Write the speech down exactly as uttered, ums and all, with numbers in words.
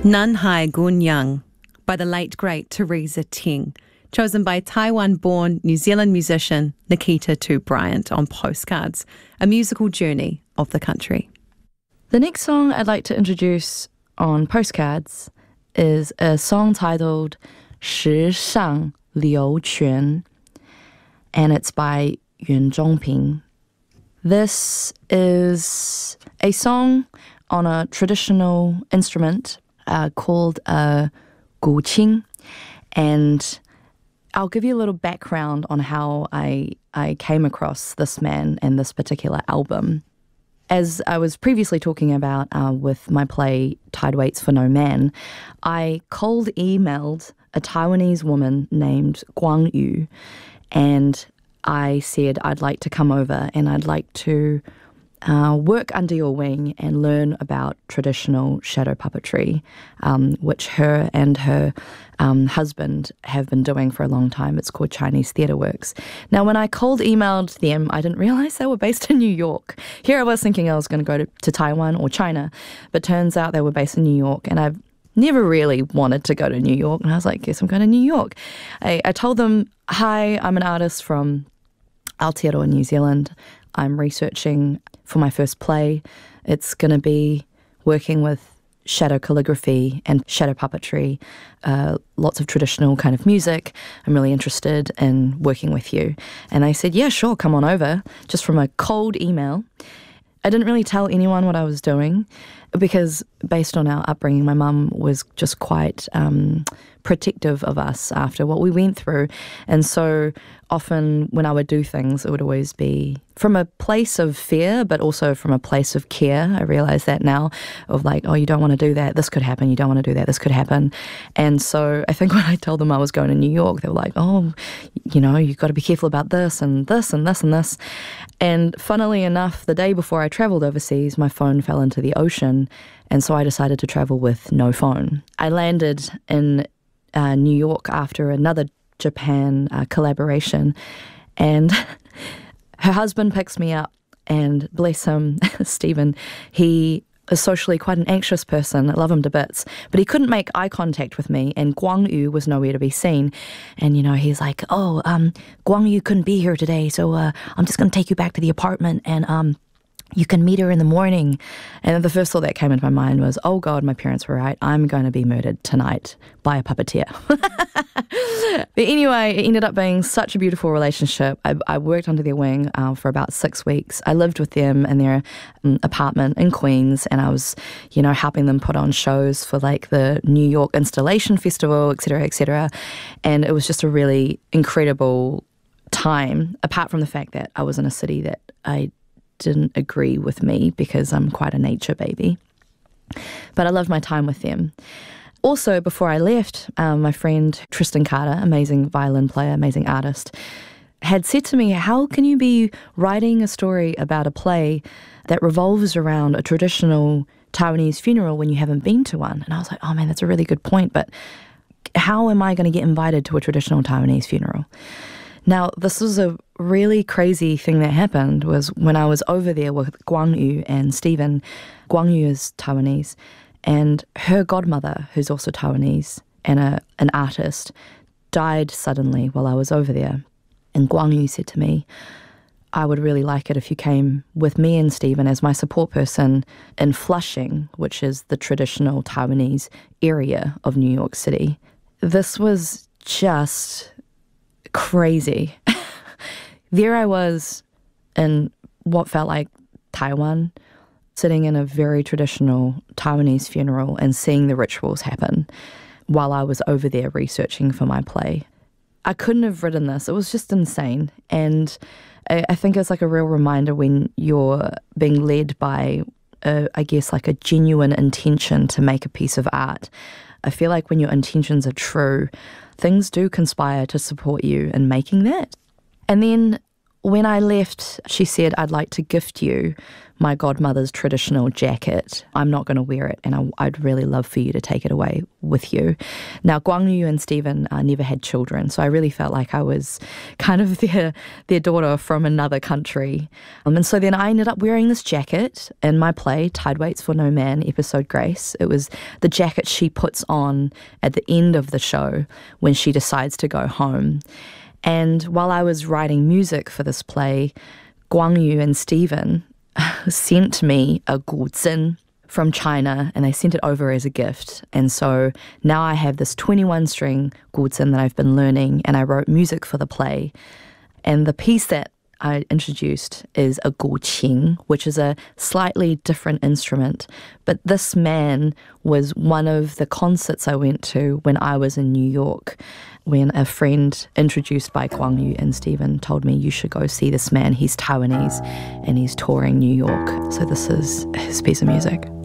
Nan Hai Gun Young by the late great Teresa Teng, chosen by Taiwan-born New Zealand musician Nikita Tu Bryant on Postcards, a musical journey of the country. The next song I'd like to introduce on Postcards is a song titled Shi Shang Liu Quan, and it's by Yuan Zhongping. This is a song on a traditional instrument uh, called a guqing, and I'll give you a little background on how I I came across this man and this particular album. As I was previously talking about uh, with my play Tide Waits for No Man, I cold emailed a Taiwanese woman named Guang Yu, and I said I'd like to come over and I'd like to uh, work under your wing and learn about traditional shadow puppetry, um, which her and her um, husband have been doing for a long time. It's called Chinese Theatre Works. Now, when I cold emailed them, I didn't realize they were based in New York. Here I was thinking I was going to go to, to Taiwan or China, but turns out they were based in New York, and I've never really wanted to go to New York, and I was like, guess I'm going to New York. I, I told them, hi, I'm an artist from Aotearoa, New Zealand. I'm researching for my first play. It's going to be working with shadow calligraphy and shadow puppetry, uh, lots of traditional kind of music. I'm really interested in working with you. And they said, yeah, sure, come on over, just from a cold email. I didn't really tell anyone what I was doing because based on our upbringing, my mum was just quite um, protective of us after what we went through. And so often when I would do things, it would always be from a place of fear, but also from a place of care. I realize that now, of like, oh, you don't want to do that. This could happen. You don't want to do that. This could happen. And so I think when I told them I was going to New York, they were like, oh, you know, you've got to be careful about this and this and this and this. And funnily enough, the day before I traveled overseas, my phone fell into the ocean. And so I decided to travel with no phone. I landed in uh, New York after another Japan uh, collaboration, and her husband picks me up, and bless him, Stephen, he is socially quite an anxious person. I love him to bits, but he couldn't make eye contact with me, and Guang Yu was nowhere to be seen. And, you know, he's like, oh, um, Guang Yu couldn't be here today, so uh, I'm just going to take you back to the apartment, and um, you can meet her in the morning. And the first thought that came into my mind was, oh God, my parents were right. I'm going to be murdered tonight by a puppeteer. But anyway, it ended up being such a beautiful relationship. I, I worked under their wing uh, for about six weeks. I lived with them in their um, apartment in Queens, and I was, you know, helping them put on shows for like the New York Installation Festival, et cetera, et cetera. And it was just a really incredible time, apart from the fact that I was in a city that I didn't agree with me because I'm quite a nature baby. But I loved my time with them. Also, before I left, um, my friend Tristan Carter, amazing violin player, amazing artist, had said to me, how can you be writing a story about a play that revolves around a traditional Taiwanese funeral when you haven't been to one? And I was like, oh man, that's a really good point, but how am I going to get invited to a traditional Taiwanese funeral? Now, this was a really crazy thing that happened was when I was over there with Guang Yu and Stephen. Guang Yu is Taiwanese, and her godmother, who's also Taiwanese and a, an artist, died suddenly while I was over there. And Guang Yu said to me, I would really like it if you came with me and Stephen as my support person in Flushing, which is the traditional Taiwanese area of New York City. This was just crazy. There I was in what felt like Taiwan, sitting in a very traditional Taiwanese funeral and seeing the rituals happen while I was over there researching for my play. I couldn't have written this. It was just insane. And I, I think it's like a real reminder when you're being led by, a, I guess, like a genuine intention to make a piece of art. I feel like when your intentions are true, things do conspire to support you in making that. And then when I left, she said, I'd like to gift you my godmother's traditional jacket. I'm not going to wear it, and I, I'd really love for you to take it away with you. Now, Guang Yu and Stephen uh, never had children, so I really felt like I was kind of their, their daughter from another country. Um, and so then I ended up wearing this jacket in my play, Tide Waits for No Man, episode Grace. It was the jacket she puts on at the end of the show when she decides to go home. And while I was writing music for this play, Guang Yu and Stephen sent me a guzhen from China, and they sent it over as a gift. And so now I have this twenty-one string guzhen that I've been learning, and I wrote music for the play. And the piece that I introduced is a guqin, which is a slightly different instrument. But this man was one of the concerts I went to when I was in New York, when a friend introduced by Guang Yu and Stephen told me, you should go see this man. He's Taiwanese and he's touring New York. So this is his piece of music.